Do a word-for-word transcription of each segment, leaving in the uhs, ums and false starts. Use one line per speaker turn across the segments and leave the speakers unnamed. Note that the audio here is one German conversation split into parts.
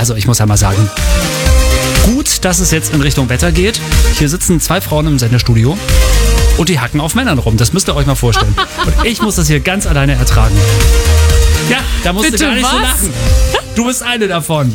Also ich muss ja mal sagen, gut, dass es jetzt in Richtung Wetter geht. Hier sitzen zwei Frauen im Sendestudio und die hacken auf Männern rum. Das müsst ihr euch mal vorstellen. Und ich muss das hier ganz alleine ertragen. Ja, da musst
Bitte
du gar nicht
was?
so lachen. Du bist eine davon.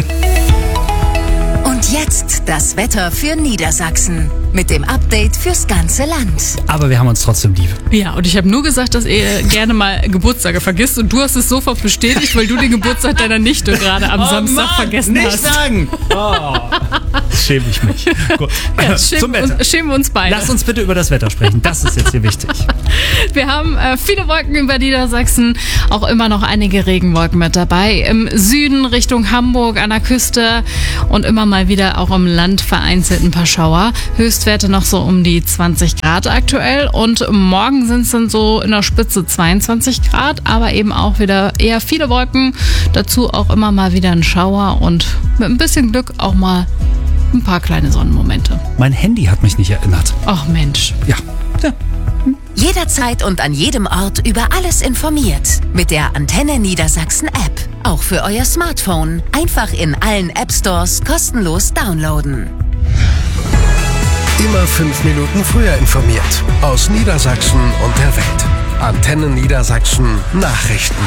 Und jetzt das Wetter für Niedersachsen mit dem Update fürs ganze Land.
Aber wir haben uns trotzdem lieb.
Ja, und ich habe nur gesagt, dass ihr gerne mal Geburtstage vergisst und du hast es sofort bestätigt, weil du den Geburtstag deiner Nichte gerade am
Oh
Samstag
Mann,
vergessen
nicht
hast.
sagen! Oh, schäme ich mich. Gut.
Ja,
Zum
schämen,
Wetter.
uns, schämen wir uns beide.
Lass uns bitte über das Wetter sprechen. Das ist jetzt hier wichtig.
Wir haben äh, viele Wolken über Niedersachsen, auch immer noch einige Regenwolken mit dabei. Im Süden Richtung Hamburg an der Küste und immer mal wieder auch im Land vereinzelt ein paar Schauer. Höchstwerte noch so um die zwanzig Grad aktuell und morgen sind es dann so in der Spitze zweiundzwanzig Grad, aber eben auch wieder eher viele Wolken. Dazu auch immer mal wieder ein Schauer und mit ein bisschen Glück auch mal ein paar kleine Sonnenmomente.
Mein Handy hat mich nicht erinnert.
Ach Mensch.
Ja. ja.
Jederzeit und an jedem Ort über alles informiert. Mit der Antenne Niedersachsen App. Auch für euer Smartphone. Einfach in allen App Stores kostenlos downloaden.
Immer fünf Minuten früher informiert. Aus Niedersachsen und der Welt. Antenne Niedersachsen Nachrichten.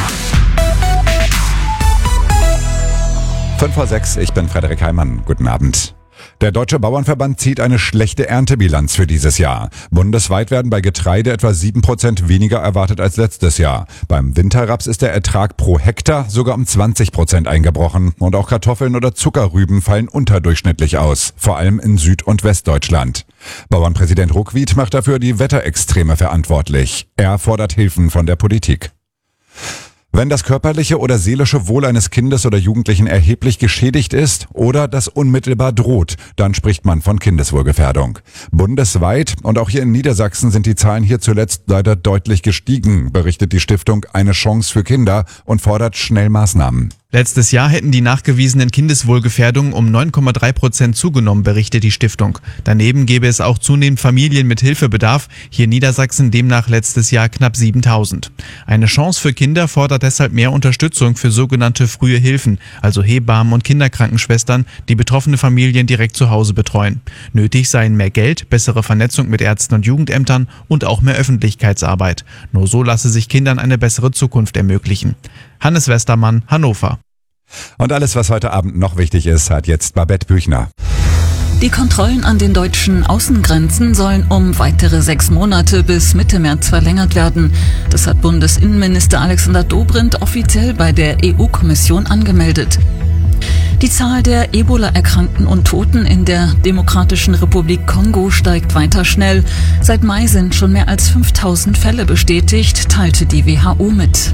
fünf vor sechs, ich bin Frederik Heimann. Guten Abend. Der Deutsche Bauernverband zieht eine schlechte Erntebilanz für dieses Jahr. Bundesweit werden bei Getreide etwa sieben Prozent weniger erwartet als letztes Jahr. Beim Winterraps ist der Ertrag pro Hektar sogar um zwanzig Prozent eingebrochen. Und auch Kartoffeln oder Zuckerrüben fallen unterdurchschnittlich aus, vor allem in Süd- und Westdeutschland. Bauernpräsident Ruckwied macht dafür die Wetterextreme verantwortlich. Er fordert Hilfen von der Politik. Wenn das körperliche oder seelische Wohl eines Kindes oder Jugendlichen erheblich geschädigt ist oder das unmittelbar droht, dann spricht man von Kindeswohlgefährdung. Bundesweit und auch hier in Niedersachsen sind die Zahlen hier zuletzt leider deutlich gestiegen, berichtet die Stiftung Eine Chance für Kinder und fordert schnell Maßnahmen.
Letztes Jahr hätten die nachgewiesenen Kindeswohlgefährdungen um neun Komma drei Prozent zugenommen, berichtet die Stiftung. Daneben gäbe es auch zunehmend Familien mit Hilfebedarf, hier in Niedersachsen demnach letztes Jahr knapp siebentausend. Eine Chance für Kinder fordert deshalb mehr Unterstützung für sogenannte frühe Hilfen, also Hebammen und Kinderkrankenschwestern, die betroffene Familien direkt zu Hause betreuen. Nötig seien mehr Geld, bessere Vernetzung mit Ärzten und Jugendämtern und auch mehr Öffentlichkeitsarbeit. Nur so lasse sich Kindern eine bessere Zukunft ermöglichen. Hannes Westermann, Hannover.
Und alles, was heute Abend noch wichtig ist, hat jetzt Babette Büchner.
Die Kontrollen an den deutschen Außengrenzen sollen um weitere sechs Monate bis Mitte März verlängert werden. Das hat Bundesinnenminister Alexander Dobrindt offiziell bei der E U-Kommission angemeldet. Die Zahl der Ebola-Erkrankten und Toten in der Demokratischen Republik Kongo steigt weiter schnell. Seit Mai sind schon mehr als fünftausend Fälle bestätigt, teilte die W H O mit.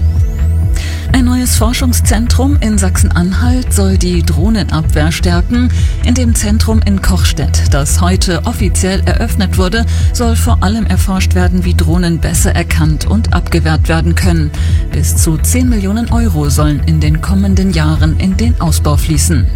Ein neues Forschungszentrum in Sachsen-Anhalt soll die Drohnenabwehr stärken. In dem Zentrum in Kochstedt, das heute offiziell eröffnet wurde, soll vor allem erforscht werden, wie Drohnen besser erkannt und abgewehrt werden können. Bis zu zehn Millionen Euro sollen in den kommenden Jahren in den Ausbau fließen.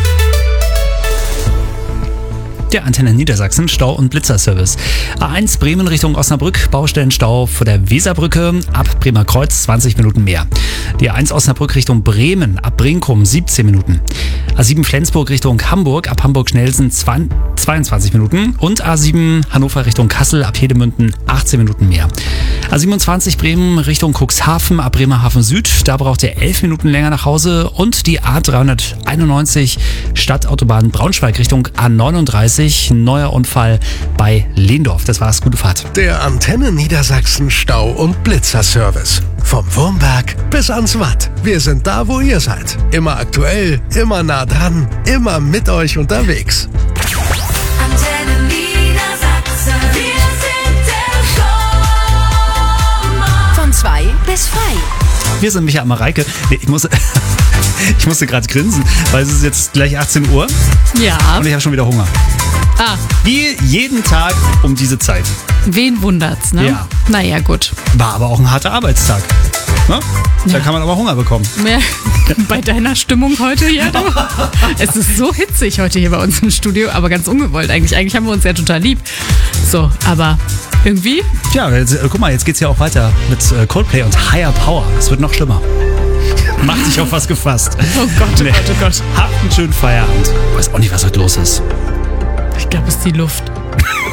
Der Antenne Niedersachsen Stau- und Blitzerservice. A eins Bremen Richtung Osnabrück, Baustellenstau vor der Weserbrücke, ab Bremer Kreuz zwanzig Minuten mehr. Die A eins Osnabrück Richtung Bremen, ab Brinkum zweiundzwanzig Minuten. A sieben Flensburg Richtung Hamburg, ab Hamburg-Schnelsen zweiundzwanzig Minuten. Und A sieben Hannover Richtung Kassel, ab Hedemünden achtzehn Minuten mehr. A siebenundzwanzig Bremen Richtung Cuxhaven, ab Bremerhaven Süd, da braucht ihr elf Minuten länger nach Hause. Und die A dreihunderteinundneunzig Stadtautobahn Braunschweig Richtung A neununddreißig, neuer Unfall bei Lehndorf. Das war's, gute Fahrt.
Der Antenne Niedersachsen Stau- und Blitzerservice. Vom Wurmberg bis ans Watt. Wir sind da, wo ihr seid. Immer aktuell, immer nah dran, immer mit euch unterwegs.
Antenne Niedersachsen. Wir sind der Sommer. Von zwei bis frei.
Wir sind Michael Mareike. Nee, ich muss... Ich musste gerade grinsen, weil es ist jetzt gleich achtzehn Uhr
Ja.
und ich habe schon wieder Hunger.
Ah,
Wie jeden Tag um diese Zeit.
wen wundert's, ne?
Ja.
Naja, gut.
War aber auch ein harter Arbeitstag. Ne? Da
Ja.
kann man aber Hunger bekommen.
Mehr bei deiner Stimmung heute hier. Du? Es ist so hitzig heute hier bei uns im Studio, aber ganz ungewollt eigentlich. Eigentlich haben wir uns ja total lieb. So, aber irgendwie...
Ja, jetzt, äh, guck mal, jetzt geht's ja auch weiter mit äh, Coldplay und Higher Power. Es wird noch schlimmer. Mach dich auf was gefasst.
Oh Gott, oh Gott, oh Gott.
Habt einen schönen Feierabend. Weiß auch nicht, was heute los ist.
Ich glaube, es ist die Luft.